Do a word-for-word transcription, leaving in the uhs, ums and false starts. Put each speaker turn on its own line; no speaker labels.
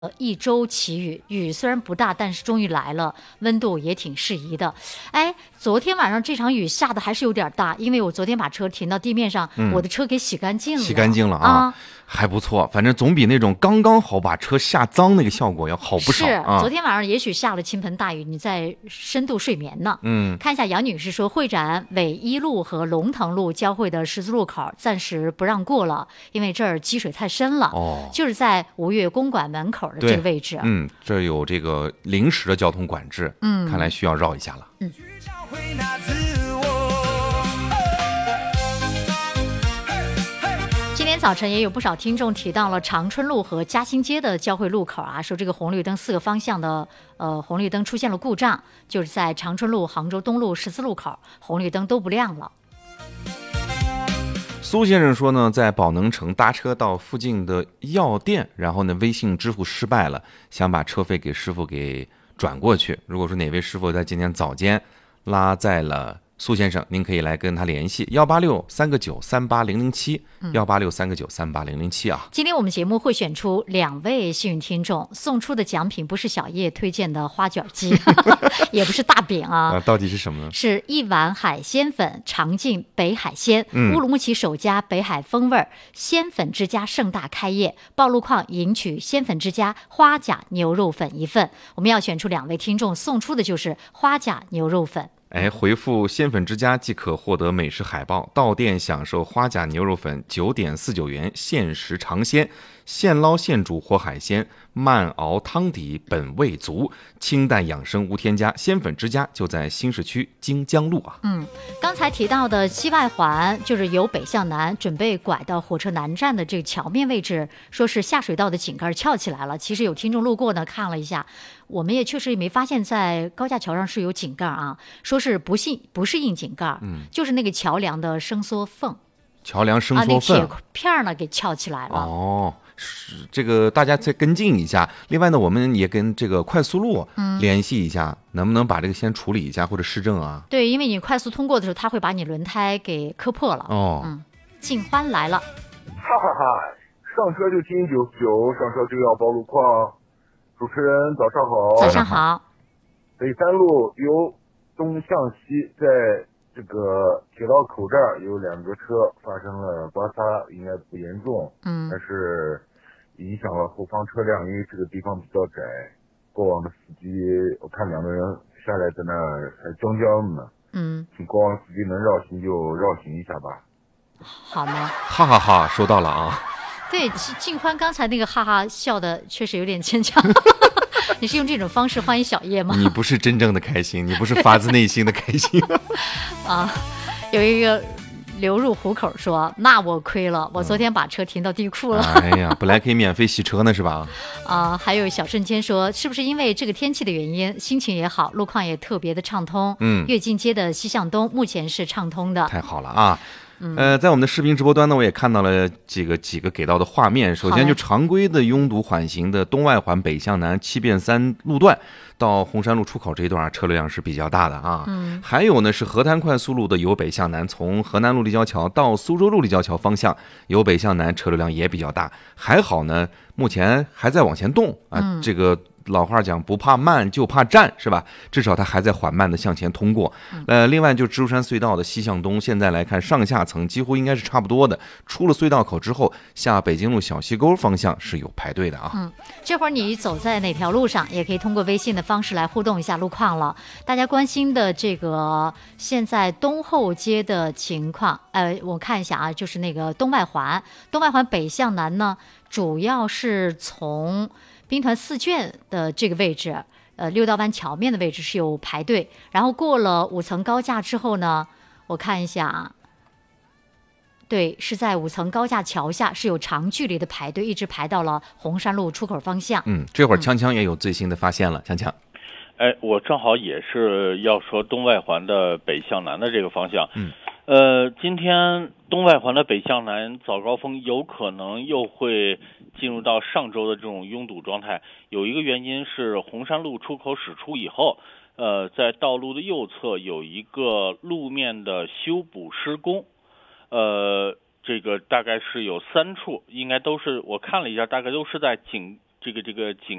呃，一周奇雨，雨虽然不大，但是终于来了，温度也挺适宜的。哎，昨天晚上这场雨下的还是有点大，因为我昨天把车停到地面上，嗯、我的车给洗干净了，
洗干净了啊，
啊
还不错，反正总比那种刚刚好把车下脏那个效果要好不少
是，
啊。
昨天晚上也许下了倾盆大雨，你在深度睡眠呢。
嗯，
看一下杨女士说，会展纬一路和龙腾路交汇的十字路口暂时不让过了，因为这儿积水太深了。
哦，
就是在吴越公馆门口的这个位置。
嗯，这有这个临时的交通管制，
嗯，
看来需要绕一下了。
嗯。今天早晨也有不少听众提到了长春路和嘉兴街的交汇路口啊，说这个红绿灯四个方向的呃红绿灯出现了故障，就是在长春路、杭州东路十字路口红绿灯都不亮了。
苏先生说呢，在宝能城搭车到附近的药店，然后呢微信支付失败了，想把车费给师傅给转过去。如果说哪位师傅在今天早间拉在了苏先生，您可以来跟他联系幺八六三个九三八零零七幺八六三个九三八零零七啊。
今天我们节目会选出两位幸运听众，送出的奖品不是小叶推荐的花卷机，也不是大饼啊，
啊，到底是什么呢？
是一碗海鲜粉，尝尽北海鲜，
嗯、
乌鲁木齐首家北海风味鲜粉之家盛大开业，报路况赢取鲜粉之家花甲牛肉粉一份。我们要选出两位听众，送出的就是花甲牛肉粉。
哎，回复鲜粉之家即可获得美食海报，到店享受花甲牛肉粉九点四九元，限时尝鲜，现捞现煮活海鲜，慢熬汤底，本味足，清淡养生无添加。鲜粉之家就在新市区金江路啊。
嗯，刚才提到的西外环就是由北向南准备拐到火车南站的这个桥面位置，说是下水道的井盖翘起来了。其实有听众路过呢，看了一下。我们也确实没发现，在高架桥上是有井盖啊，说是不是不是硬井盖，嗯，就是那个桥梁的伸缩缝，
桥梁伸缩缝，
啊，那铁片呢给翘起来了。
哦，是这个大家再跟进一下。另外呢，我们也跟这个快速路联系一下，嗯、能不能把这个先处理一下或者市政啊？
对，因为你快速通过的时候，它会把你轮胎给磕破了。
哦，
嗯，静欢来了，
哈哈哈，上车就听九九，上车就要报路况。主持人早上好。
早上好。
北三路由东向西，在这个铁道口这儿有两个车发生了刮擦，应该不严重，
嗯，
但是影响了后方车辆，因为这个地方比较窄。过往的司机，我看两个人下来在那儿还装焦呢。
嗯，
请过往司机能绕行就绕行一下吧。
好吗？
哈哈哈，收到了啊。
对，静欢刚才那个哈哈笑的确实有点牵强。你是用这种方式欢迎小叶吗？
你不是真正的开心，你不是发自内心的开心。
啊，有一个流入虎口说：“那我亏了，我昨天把车停到地库了。
嗯”哎呀，本来可以免费洗车呢，是吧？
啊，还有小瞬间说，是不是因为这个天气的原因，心情也好，路况也特别的畅通？
嗯，
跃进街的西向东目前是畅通的。
太好了啊！呃，在我们的视频直播端呢，我也看到了几个几个给到的画面。首先就常规的拥堵缓行的东外环北向南七变三路段到红山路出口这一段啊，车流量是比较大的啊。
嗯，
还有呢是河滩快速路的由北向南，从河南路立交桥到苏州路立交桥方向由北向南车流量也比较大。还好呢，目前还在往前动啊，
嗯、
这个。老话讲不怕慢就怕站，是吧？至少它还在缓慢的向前通过。呃，另外就蜘蛛山隧道的西向东，现在来看上下层几乎应该是差不多的。出了隧道口之后，下北京路小西沟方向是有排队的啊。
嗯，这会儿你走在哪条路上，也可以通过微信的方式来互动一下路况了。大家关心的这个现在东后街的情况，呃，我看一下啊，就是那个东外环，东外环北向南呢，主要是从兵团四卷的这个位置，呃，六道湾桥面的位置是有排队，然后过了五层高架之后呢，我看一下啊，对，是在五层高架桥下是有长距离的排队，一直排到了红山路出口方向。
嗯，这会儿锵锵也有最新的发现了，锵锵。
哎，我正好也是要说东外环的北向南的这个方向。
嗯。
呃，今天东外环的北向南早高峰有可能又会进入到上周的这种拥堵状态。有一个原因是红山路出口驶出以后，呃，在道路的右侧有一个路面的修补施工，呃，这个大概是有三处，应该都是我看了一下，大概都是在井这个这个警